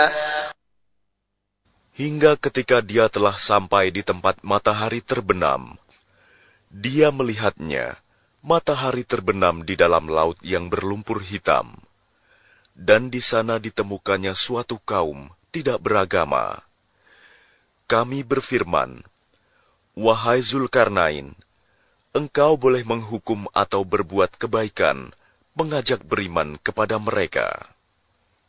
Hingga ketika dia telah sampai di tempat matahari terbenam, dia melihatnya, matahari terbenam di dalam laut yang berlumpur hitam. Dan di sana ditemukannya suatu kaum tidak beragama. Kami berfirman, "Wahai Zulkarnain, engkau boleh menghukum atau berbuat kebaikan, mengajak beriman kepada mereka."